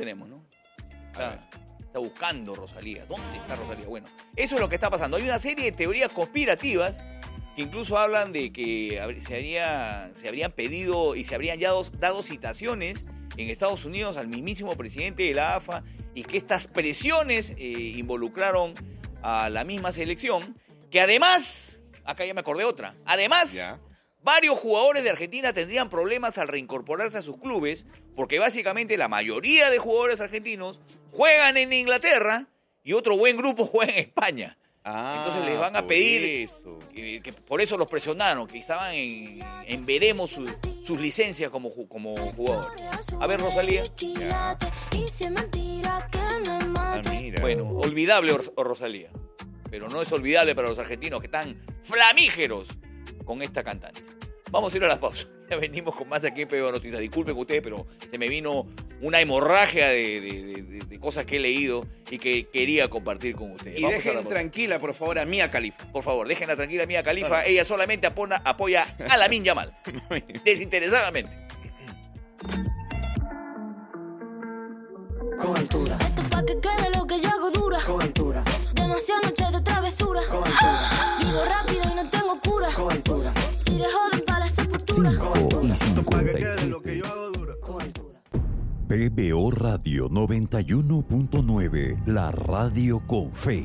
tenemos, ¿no? Está buscando Rosalía. ¿Dónde está Rosalía? Bueno, eso es lo que está pasando. Hay una serie de teorías conspirativas que incluso hablan de que se habrían pedido y se habrían ya dado citaciones en Estados Unidos al mismísimo presidente de la AFA y que estas presiones involucraron a la misma selección, que además, acá ya me acordé otra, varios jugadores de Argentina tendrían problemas al reincorporarse a sus clubes, porque básicamente la mayoría de jugadores argentinos juegan en Inglaterra y otro buen grupo juega en España. Entonces les van a pedir, que por eso los presionaron, que estaban en veremos sus licencias como jugadores. A ver, Rosalía. Bueno, olvidable Rosalía, pero no es olvidable para los argentinos que están flamígeros con esta cantante. Vamos a ir a las pausas. Ya venimos con más aquí en PBO Noticias. Disculpen ustedes, pero se me vino una hemorragia de cosas que he leído y que quería compartir con ustedes. Y dejen tranquila, por favor, a Mia Khalifa. Por favor, déjenla tranquila a Mia Khalifa. Claro. Ella solamente apoya a Lamine Yamal. Desinteresadamente. Con altura. Esto pa' que quede lo que yo hago dura. Con altura. Demasiadas noches de travesura. Con altura. Vivo rápido y no tengo cura. Con altura. Iré joven para la sepultura. 5:57. PBO Radio 91.9, la radio con fe.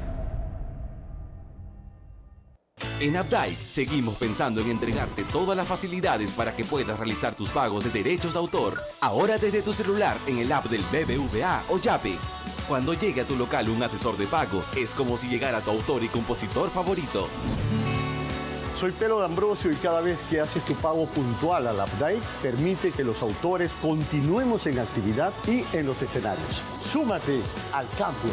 En Updike seguimos pensando en entregarte todas las facilidades para que puedas realizar tus pagos de derechos de autor. Ahora desde tu celular en el app del BBVA o Yape. Cuando llegue a tu local un asesor de pago, es como si llegara tu autor y compositor favorito. Soy Pedro D'Ambrosio y cada vez que haces tu pago puntual al Updike, permite que los autores continuemos en actividad y en los escenarios. Súmate al cambio.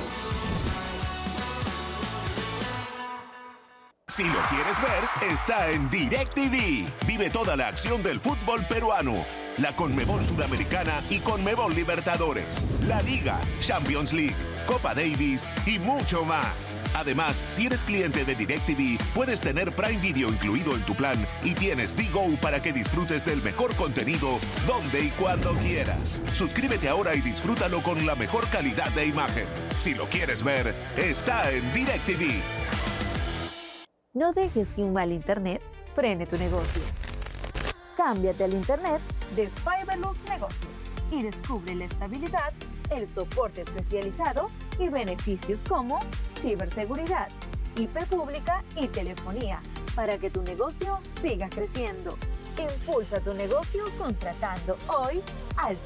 Si lo quieres ver, está en DirecTV. Vive toda la acción del fútbol peruano. La Conmebol Sudamericana y Conmebol Libertadores. La Liga, Champions League, Copa Davis y mucho más. Además, si eres cliente de DirecTV, puedes tener Prime Video incluido en tu plan y tienes DGO para que disfrutes del mejor contenido donde y cuando quieras. Suscríbete ahora y disfrútalo con la mejor calidad de imagen. Si lo quieres ver, está en DirecTV. No dejes que un mal internet frene tu negocio. Cámbiate al internet de Fiberlux Negocios y descubre la estabilidad, el soporte especializado y beneficios como ciberseguridad, IP pública y telefonía para que tu negocio siga creciendo. Impulsa tu negocio contratando hoy al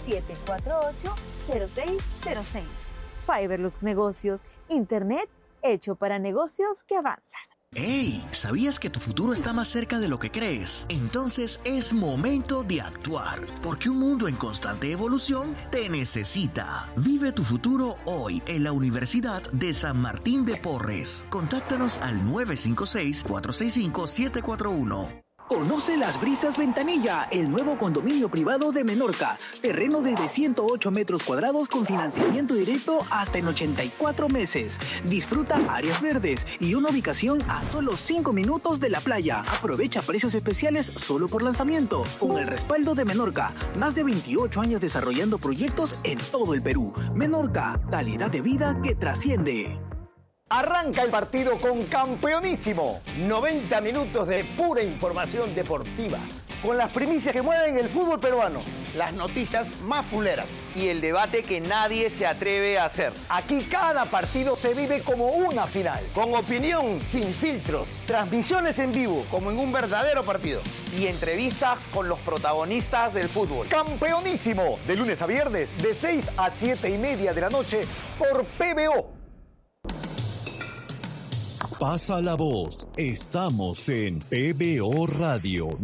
748-0606. Fiberlux Negocios, internet hecho para negocios que avanzan. ¡Hey! ¿Sabías que tu futuro está más cerca de lo que crees? Entonces es momento de actuar, porque un mundo en constante evolución te necesita. Vive tu futuro hoy en la Universidad de San Martín de Porres. Contáctanos al 956-465-741. Conoce Las Brisas Ventanilla, el nuevo condominio privado de Menorca. Terreno desde 108 metros cuadrados con financiamiento directo hasta en 84 meses. Disfruta áreas verdes y una ubicación a solo 5 minutos de la playa. Aprovecha precios especiales solo por lanzamiento. Con el respaldo de Menorca, más de 28 años desarrollando proyectos en todo el Perú. Menorca, calidad de vida que trasciende. Arranca el partido con Campeonísimo. 90 minutos de pura información deportiva. Con las primicias que mueven el fútbol peruano. Las noticias más fuleras. Y el debate que nadie se atreve a hacer. Aquí cada partido se vive como una final. Con opinión sin filtros. Transmisiones en vivo como en un verdadero partido. Y entrevistas con los protagonistas del fútbol. Campeonísimo. De lunes a viernes de 6 a 7:30 de la noche por PBO. Pasa la voz, estamos en PBO Radio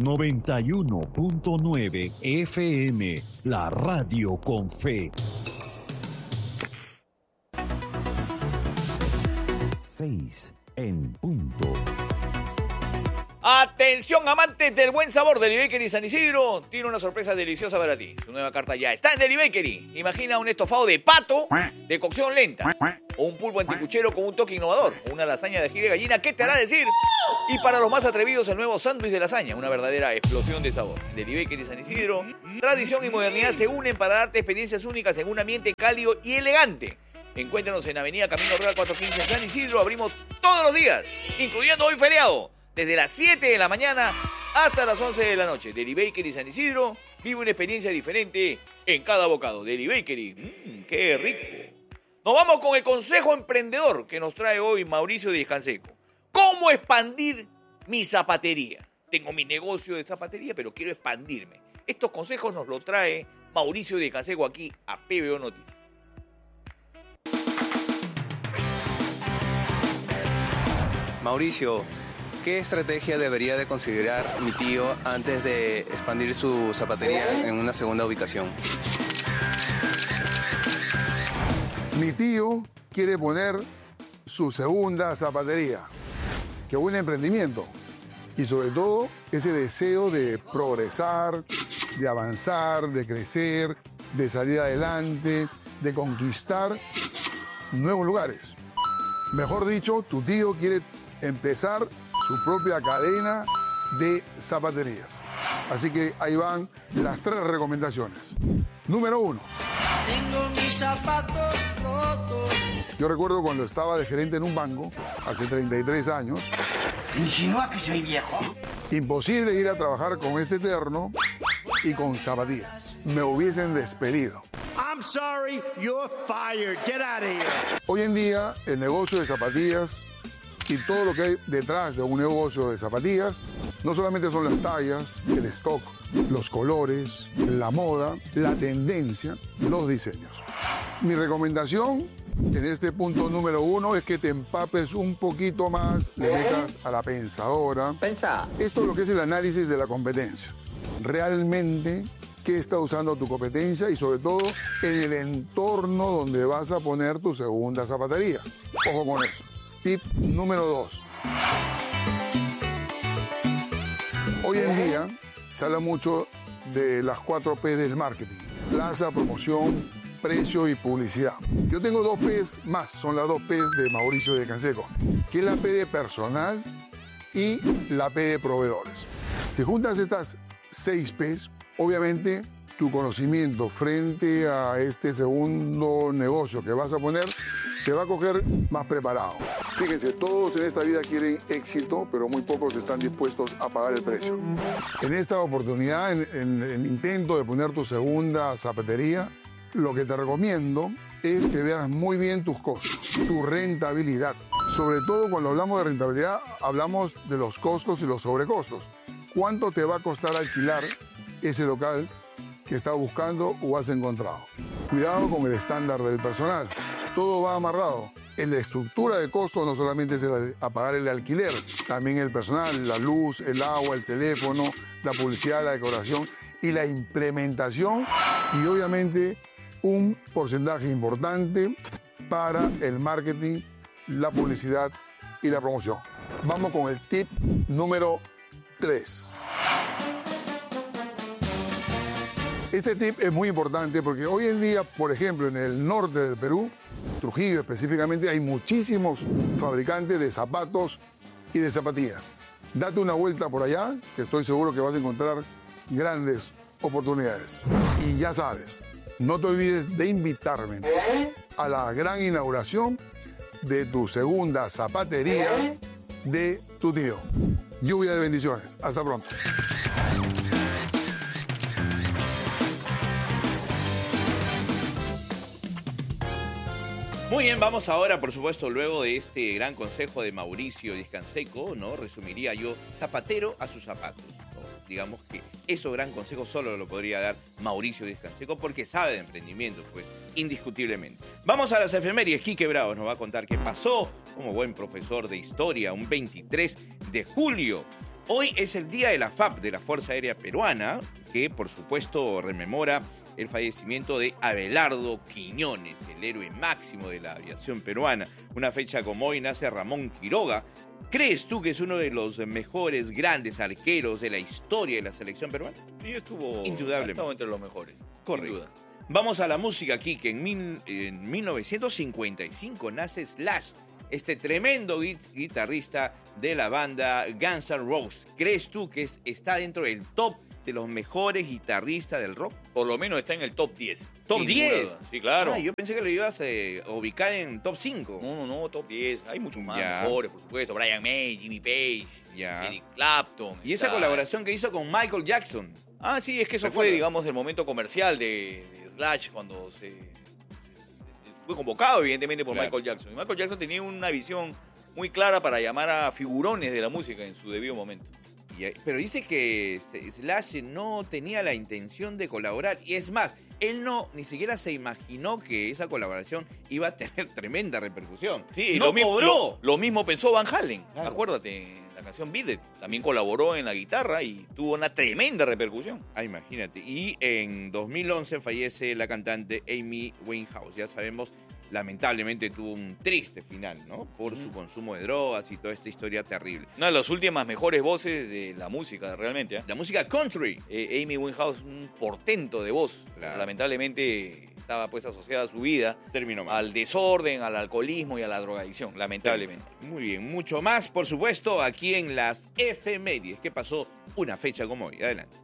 91.9 FM, la radio con fe. 6 en punto. Atención, amantes del buen sabor. Deli Bakery San Isidro tiene una sorpresa deliciosa para ti. Su nueva carta ya está en Deli Bakery. Imagina un estofado de pato de cocción lenta, o un pulpo anticuchero con un toque innovador, o una lasaña de ají de gallina. ¿Qué te hará decir? Y para los más atrevidos, el nuevo sándwich de lasaña, una verdadera explosión de sabor. Deli Bakery San Isidro, tradición y modernidad se unen para darte experiencias únicas en un ambiente cálido y elegante. Encuéntranos en Avenida Camino Real 415 San Isidro. Abrimos todos los días, incluyendo hoy feriado, desde las 7 de la mañana hasta las 11 de la noche. Deli Bakery San Isidro, vive una experiencia diferente en cada bocado. Deli Bakery, ¡qué rico! Nos vamos con el consejo emprendedor que nos trae hoy Mauricio Díaz Canseco. ¿Cómo expandir mi zapatería? Tengo mi negocio de zapatería, pero quiero expandirme. Estos consejos nos los trae Mauricio Díaz Canseco aquí a PBO Noticias. Mauricio, ¿qué estrategia debería de considerar mi tío antes de expandir su zapatería en una segunda ubicación? Mi tío quiere poner su segunda zapatería. Qué buen emprendimiento. Y sobre todo ese deseo de progresar, de avanzar, de crecer, de salir adelante, de conquistar nuevos lugares. Mejor dicho, tu tío quiere empezar su propia cadena de zapaterías. Así que ahí van las 3 recomendaciones. Número 1. Tengo mis zapatos rotos. Yo recuerdo cuando estaba de gerente en un banco, hace 33 años. ¿Insinúa que soy viejo? Imposible ir a trabajar con este terno y con zapatillas. Me hubiesen despedido. I'm sorry, you're fired. Get out of here. Hoy en día, el negocio de zapatillas y todo lo que hay detrás de un negocio de zapatillas no solamente son las tallas, el stock, los colores, la moda, la tendencia, los diseños. Mi recomendación en este punto número 1 es que te empapes un poquito más, le metas a la pensadora. Esto es lo que es el análisis de la competencia. Realmente, ¿qué está usando tu competencia? Y sobre todo, en el entorno donde vas a poner tu segunda zapatería. Ojo con eso. Tip número 2. Hoy en día se habla mucho de las 4 P del marketing. Plaza, promoción, precio y publicidad. Yo tengo 2 P's más, son las 2 P's de Mauricio Díaz Canseco, que es la P de personal y la P de proveedores. Si juntas estas 6 P's, obviamente tu conocimiento frente a este segundo negocio que vas a poner te va a coger más preparado. Fíjense, todos en esta vida quieren éxito, pero muy pocos están dispuestos a pagar el precio. En esta oportunidad, en el intento de poner tu segunda zapatería, lo que te recomiendo es que veas muy bien tus costos, tu rentabilidad. Sobre todo cuando hablamos de rentabilidad, hablamos de los costos y los sobrecostos. ¿Cuánto te va a costar alquilar ese local que estás buscando o has encontrado? Cuidado con el estándar del personal. Todo va amarrado. En la estructura de costos no solamente es a pagar el alquiler, también el personal, la luz, el agua, el teléfono, la publicidad, la decoración y la implementación y obviamente un porcentaje importante para el marketing, la publicidad y la promoción. Vamos con el tip número 3. Este tip es muy importante porque hoy en día, por ejemplo, en el norte del Perú, Trujillo específicamente, hay muchísimos fabricantes de zapatos y de zapatillas. Date una vuelta por allá, que estoy seguro que vas a encontrar grandes oportunidades. Y ya sabes, no te olvides de invitarme a la gran inauguración de tu segunda zapatería de tu tío. Lluvia de bendiciones. Hasta pronto. Muy bien, vamos ahora, por supuesto, luego de este gran consejo de Mauricio Díaz Canseco, ¿no? Resumiría yo, zapatero a sus zapatos, ¿no? Digamos que ese gran consejo solo lo podría dar Mauricio Díaz Canseco porque sabe de emprendimiento, pues, indiscutiblemente. Vamos a las efemérides. Quique Bravos nos va a contar qué pasó como buen profesor de historia un 23 de julio. Hoy es el día de la FAP, de la Fuerza Aérea Peruana, que, por supuesto, rememora el fallecimiento de Abelardo Quiñones, el héroe máximo de la aviación peruana. Una fecha como hoy nace Ramón Quiroga, ¿Crees tú que es uno de los mejores grandes arqueros de la historia de la selección peruana? Sí, estuvo Indudablemente. estado entre los mejores. Correcto. Sin duda. Vamos a la música aquí, que en 1955 nace Slash, este tremendo guitarrista de la banda Guns N' Roses. ¿Crees tú que está dentro del top de los mejores guitarristas del rock? Por lo menos está en el top 10. ¿Top Sin 10? duda. Sí, claro. Ah, yo pensé que lo ibas a ubicar en top 5. No, top 10. Hay muchos más Ya. mejores, por supuesto. Brian May, Jimmy Page, Ya. Eric Clapton. Y esa está- colaboración que hizo con Michael Jackson. Ah, sí, es que eso fue, digamos, el momento comercial de Slash cuando fue convocado, evidentemente, por Claro. Michael Jackson. Y Michael Jackson tenía una visión muy clara para llamar a figurones de la música en su debido momento. Pero dice que Slash no tenía la intención de colaborar. Y es más, él ni siquiera se imaginó que esa colaboración iba a tener tremenda repercusión. Sí, no lo mismo, cobró. lo mismo pensó Van Halen. Claro. Acuérdate, la canción Beat It. También colaboró en la guitarra y tuvo una tremenda repercusión. Ah, imagínate. Y en 2011 fallece la cantante Amy Winehouse. Ya sabemos, lamentablemente tuvo un triste final, ¿no? Por su consumo de drogas y toda esta historia terrible. Una de las últimas mejores voces de la música, realmente. La música country. Amy Winehouse, un portento de voz. Claro. Lamentablemente estaba pues asociada a su vida Terminó mal. al desorden, al alcoholismo y a la drogadicción, lamentablemente. Muy bien, mucho más, por supuesto, aquí en las efemérides, que pasó una fecha como hoy. Adelante.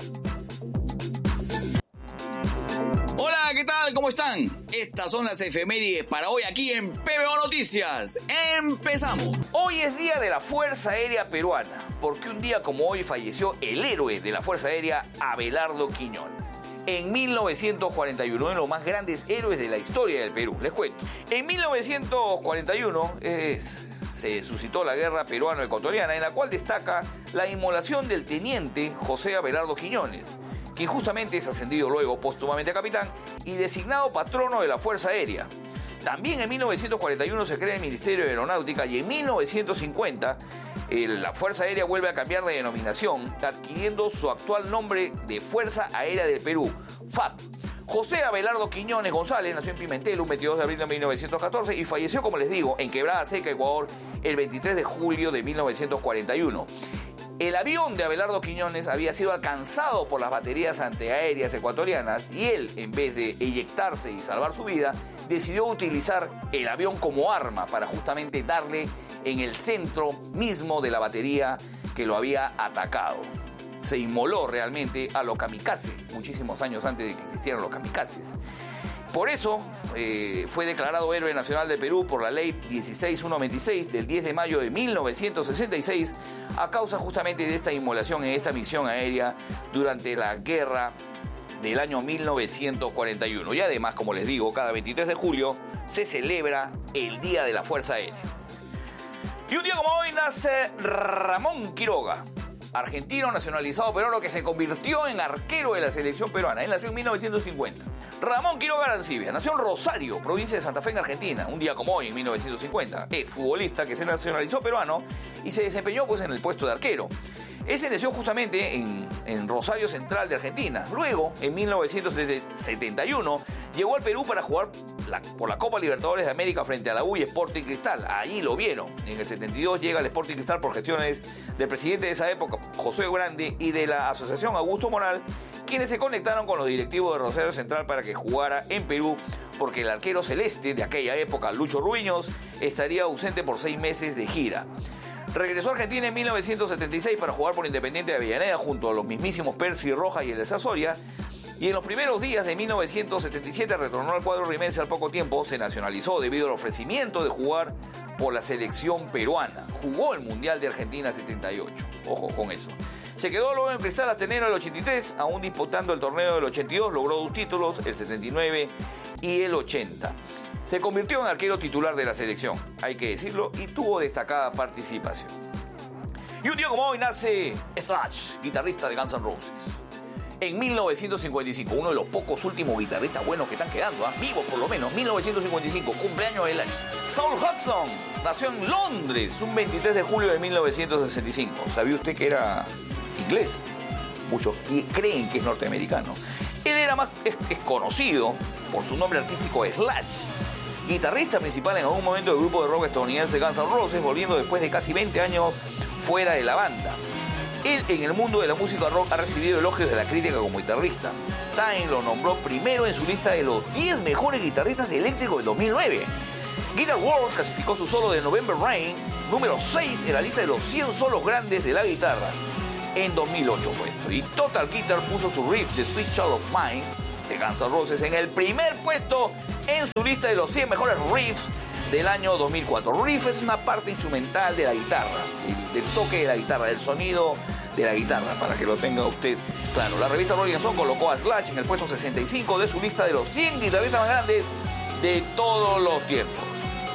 Hola, ¿qué tal? ¿Cómo están? Estas son las efemérides para hoy aquí en PBO Noticias. ¡Empezamos! Hoy es Día de la Fuerza Aérea Peruana, porque un día como hoy falleció el héroe de la Fuerza Aérea, Abelardo Quiñones. En 1941, uno de los más grandes héroes de la historia del Perú, les cuento. En 1941 se suscitó la guerra peruano-ecuatoriana, en la cual destaca la inmolación del teniente José Abelardo Quiñones, quien justamente es ascendido luego póstumamente a capitán y designado patrono de la Fuerza Aérea. También en 1941 se crea el Ministerio de Aeronáutica y en 1950 la Fuerza Aérea vuelve a cambiar de denominación, adquiriendo su actual nombre de Fuerza Aérea del Perú, FAP. José Abelardo Quiñones González nació en Pimentel un 22 de abril de 1914 y falleció, como les digo, en Quebrada Seca, Ecuador, el 23 de julio de 1941. El avión de Abelardo Quiñones había sido alcanzado por las baterías antiaéreas ecuatorianas y él, en vez de eyectarse y salvar su vida, decidió utilizar el avión como arma para justamente darle en el centro mismo de la batería que lo había atacado. Se inmoló realmente a los kamikazes, muchísimos años antes de que existieran los kamikazes. Por eso fue declarado héroe nacional del Perú por la ley 16126 del 10 de mayo de 1966 a causa justamente de esta inmolación en esta misión aérea durante la guerra del año 1941. Y además, como les digo, cada 23 de julio se celebra el Día de la Fuerza Aérea. Y un día como hoy nace Ramón Quiroga, argentino nacionalizado peruano que se convirtió en arquero de la selección peruana. Él nació en 1950. Ramón Quiroga Arancibia nació en Rosario, provincia de Santa Fe, en Argentina, un día como hoy, en 1950. Es futbolista que se nacionalizó peruano y se desempeñó pues en el puesto de arquero. Él se nació justamente en Rosario Central de Argentina. Luego, en 1971, llegó al Perú para jugar por la Copa Libertadores de América frente a la U y Sporting Cristal. Allí lo vieron. En el 72 llega al Sporting Cristal por gestiones del presidente de esa época, José Grande, y de la Asociación Augusto Moral, quienes se conectaron con los directivos de Rosario Central para que jugara en Perú, porque el arquero celeste de aquella época, Lucho Ruiños, estaría ausente por 6 meses de gira. Regresó a Argentina en 1976 para jugar por Independiente de Avellaneda junto a los mismísimos Percy Rojas y el de Sasoria. Y en los primeros días de 1977 retornó al cuadro rimense al poco tiempo, se nacionalizó debido al ofrecimiento de jugar por la selección peruana. Jugó el Mundial de Argentina 78. Ojo con eso. Se quedó luego en Cristal hasta enero del 83, aún disputando el torneo del 82, logró 2 títulos, el 79 y el 80. Se convirtió en arquero titular de la selección, hay que decirlo, y tuvo destacada participación. Y un día como hoy nace Slash, guitarrista de Guns N' Roses. En 1955, uno de los pocos últimos guitarristas buenos que están quedando, vivos por lo menos, 1955, cumpleaños de Slash. Saul Hudson nació en Londres un 23 de julio de 1965. ¿Sabía usted que era inglés? Muchos creen que es norteamericano. Él era es conocido por su nombre artístico Slash. guitarrista principal en algún momento del grupo de rock estadounidense Guns N' Roses, volviendo después de casi 20 años fuera de la banda. Él en el mundo de la música rock ha recibido elogios de la crítica como guitarrista. Time lo nombró primero en su lista de los 10 mejores guitarristas eléctricos del 2009. Guitar World clasificó su solo de November Rain, número 6 en la lista de los 100 solos grandes de la guitarra. En 2008 fue esto. Y Total Guitar puso su riff de Sweet Child of Mine de Guns N' Roses en el primer puesto en su lista de los 100 mejores riffs del año 2004. Riff es una parte instrumental de la guitarra, del toque de la guitarra, del sonido de la guitarra, para que lo tenga usted claro. La revista Rolling Stone colocó a Slash en el puesto 65 de su lista de los 100 guitarristas más grandes de todos los tiempos.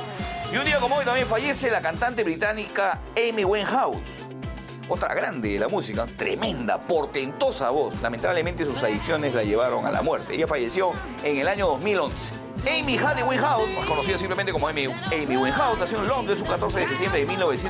Y un día como hoy también fallece la cantante británica Amy Winehouse, otra grande de la música, tremenda, portentosa voz. Lamentablemente sus adicciones la llevaron a la muerte. Ella falleció en el año 2011. Amy Hadley Winehouse, más conocida simplemente como Amy Winehouse, nació en Londres un 14 de septiembre de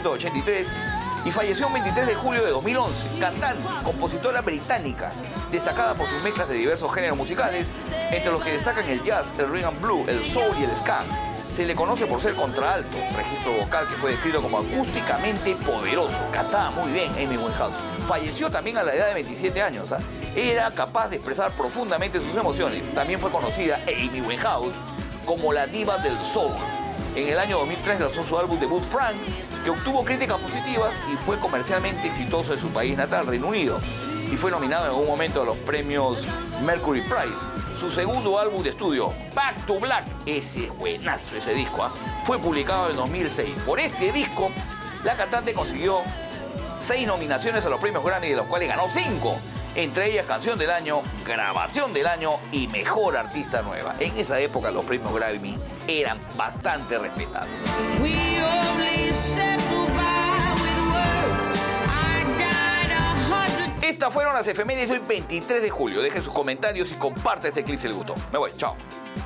1983 y falleció el 23 de julio de 2011. Cantante, compositora británica, destacada por sus mezclas de diversos géneros musicales, entre los que destacan el jazz, el rhythm and blues, el soul y el ska. Se le conoce por ser contralto, registro vocal que fue descrito como acústicamente poderoso. Cantaba muy bien Amy Winehouse. Falleció también a la edad de 27 años. Era capaz de expresar profundamente sus emociones. También fue conocida Amy Winehouse como la diva del soul. En el año 2003 lanzó su álbum debut Frank, que obtuvo críticas positivas y fue comercialmente exitoso en su país natal, Reino Unido. Y fue nominado en algún momento a los premios Mercury Prize. Su segundo álbum de estudio, Back to Black, ese es buenazo ese disco, fue publicado en 2006. Por este disco, la cantante consiguió 6 nominaciones a los premios Grammy, de los cuales ganó 5. Entre ellas Canción del Año, Grabación del Año y Mejor Artista Nueva. En esa época los premios Grammy eran bastante respetados. Estas fueron las efemérides de hoy, 23 de julio. Dejen sus comentarios y comparte este clip si les gustó. Me voy, chao.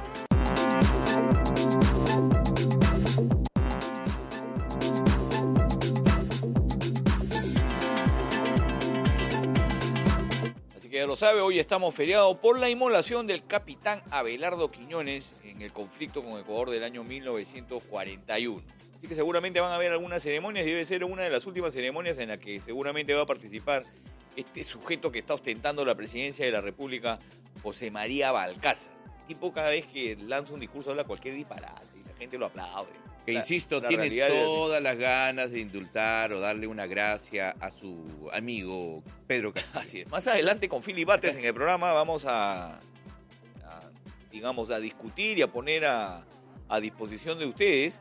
Así que ya lo sabe, hoy estamos feriados por la inmolación del capitán Abelardo Quiñones en el conflicto con Ecuador del año 1941. Así que seguramente van a haber algunas ceremonias. Debe ser una de las últimas ceremonias en la que seguramente va a participar este sujeto que está ostentando la presidencia de la República, José María Balcázar. El tipo cada vez que lanza un discurso habla cualquier disparate y la gente lo aplaude. Que insisto, tiene todas las ganas de indultar o darle una gracia a su amigo Pedro Castillo. Así es. Más adelante con Philip Bates en el programa vamos a discutir y a poner a disposición de ustedes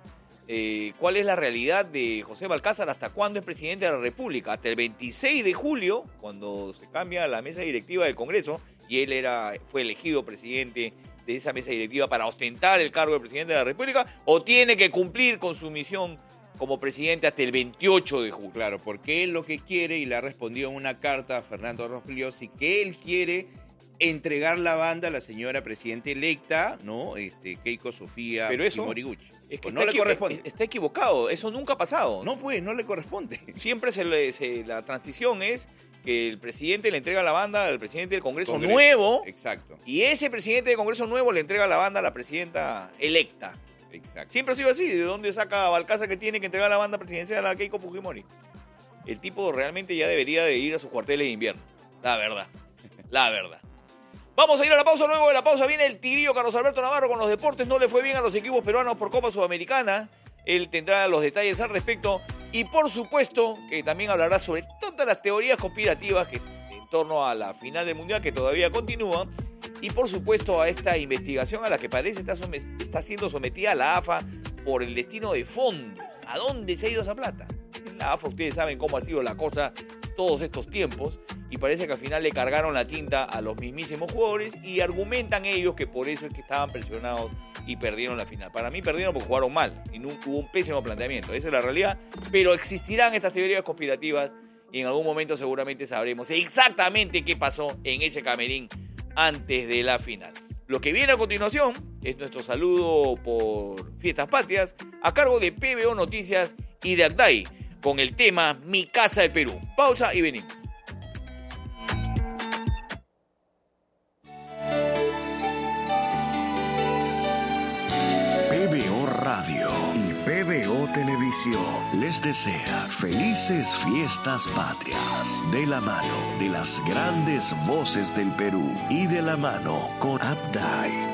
cuál es la realidad de José Balcázar, hasta cuándo es presidente de la República. Hasta el 26 de julio, cuando se cambia la mesa directiva del Congreso, y él fue elegido presidente de esa mesa directiva para ostentar el cargo de presidente de la República, o tiene que cumplir con su misión como presidente hasta el 28 de julio. Claro, porque él lo que quiere, y le ha respondido en una carta a Fernando Rospigliosi, que él quiere entregar la banda a la señora presidenta electa, ¿no? Keiko Sofía Moriguchi. Es que no le corresponde. Está equivocado, eso nunca ha pasado. No, pues, no le corresponde. Siempre la transición es que el presidente le entrega la banda al presidente del Congreso nuevo. Exacto. Y ese presidente del Congreso nuevo le entrega la banda a la presidenta electa. Exacto. Siempre ha sido así. ¿De dónde saca Balcázar que tiene que entregar la banda presidencial a Keiko Fujimori? El tipo realmente ya debería de ir a sus cuarteles de invierno. La verdad. La verdad. Vamos a ir a la pausa. Luego de la pausa viene el tigrillo Carlos Alberto Navarro con los deportes. No le fue bien a los equipos peruanos por Copa Sudamericana. Él tendrá los detalles al respecto. Y por supuesto que también hablará sobre todas las teorías conspirativas en torno a la final del Mundial, que todavía continúa. Y por supuesto a esta investigación a la que parece está siendo sometida la AFA por el destino de fondos. ¿A dónde se ha ido esa plata? En la AFA ustedes saben cómo ha sido la cosa todos estos tiempos, y parece que al final le cargaron la tinta a los mismísimos jugadores, y argumentan ellos que por eso es que estaban presionados y perdieron la final. Para mí perdieron porque jugaron mal y no hubo un pésimo planteamiento. Esa es la realidad, pero existirán estas teorías conspirativas y en algún momento seguramente sabremos exactamente qué pasó en ese camerín antes de la final. Lo que viene a continuación es nuestro saludo por Fiestas Patrias a cargo de PBO Noticias y de Agday, con el tema Mi Casa del Perú. Pausa y venimos. PBO Televisión les desea felices fiestas patrias de la mano de las grandes voces del Perú y de la mano con Updike.